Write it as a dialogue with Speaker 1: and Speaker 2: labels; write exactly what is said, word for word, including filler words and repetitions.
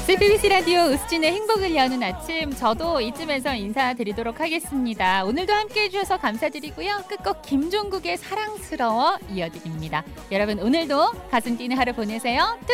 Speaker 1: 제이피비씨 라디오 우수진의 행복을 여는 아침, 저도 이쯤에서 인사드리도록 하겠습니다. 오늘도 함께해 주셔서 감사드리고요. 끝곡 김종국의 사랑스러워 이어드립니다. 여러분 오늘도 가슴 뛰는 하루 보내세요.